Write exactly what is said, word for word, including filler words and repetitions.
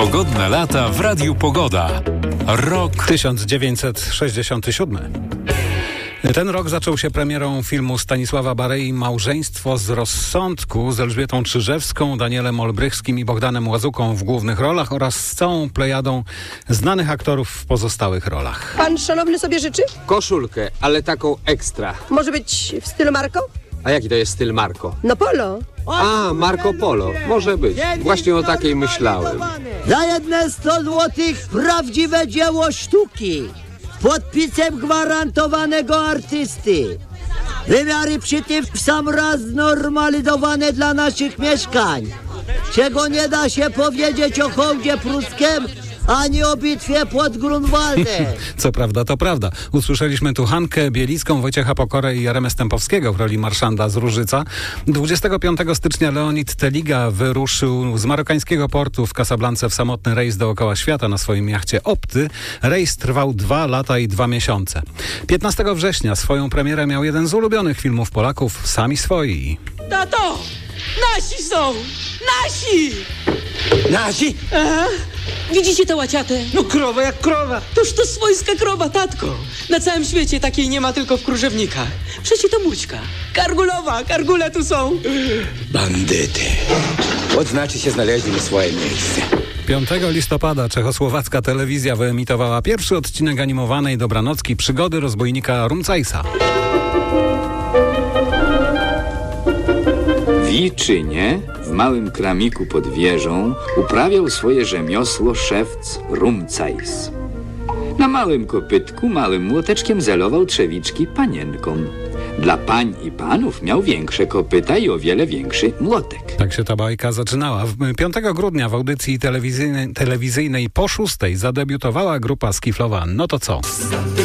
Pogodne lata w Radiu Pogoda. Rok tysiąc dziewięćset sześćdziesiąty siódmy. Ten rok zaczął się premierą filmu Stanisława Barei Małżeństwo z rozsądku z Elżbietą Czyżewską, Danielem Olbrychskim i Bogdanem Łazuką w głównych rolach oraz z całą plejadą znanych aktorów w pozostałych rolach. Pan szanowny sobie życzy? Koszulkę, ale taką ekstra. Może być w stylu Marco? A jaki to jest styl Marco? No polo. A, Marco Polo. Może być. Właśnie o takiej myślałem. Za jedne sto złotych prawdziwe dzieło sztuki. Podpisem gwarantowanego artysty. Wymiary przy tym w sam raz znormalizowane dla naszych mieszkań. Czego nie da się powiedzieć o hołdzie pruskim, ani o bitwie pod Grunwaldem. Co prawda, to prawda. Usłyszeliśmy tu Hankę Bielicką, Wojciecha Pokorę i Jaremę Stępowskiego w roli marszanda z Różyca. dwudziestego piątego stycznia Leonid Teliga wyruszył z marokańskiego portu w Casablance w samotny rejs dookoła świata na swoim jachcie Opty. Rejs trwał dwa lata i dwa miesiące. piętnastego września swoją premierę miał jeden z ulubionych filmów Polaków, Sami swoi. Tato! Nasi są! Nasi! Nasi? Aha. Widzicie tę łaciatę? No krowa jak krowa. Toż to swojska krowa, tatko. Na całym świecie takiej nie ma, tylko w Krużewnikach. Przecie to Mućka. Kargulowa, kargule tu są. Bandyty. Odznaczy się znaleźli swoje miejsce. piątego listopada czechosłowacka telewizja wyemitowała pierwszy odcinek animowanej dobranocki Przygody rozbójnika Rumcajsa. W Jiczynie, w małym kramiku pod wieżą, uprawiał swoje rzemiosło szewc Rumcajs. Na małym kopytku małym młoteczkiem zelował trzewiczki panienkom. Dla pań i panów miał większe kopyta i o wiele większy młotek. Tak się ta bajka zaczynała. piątego grudnia w audycji telewizyjnej, telewizyjnej po szóstej zadebiutowała grupa skiflowa No to co?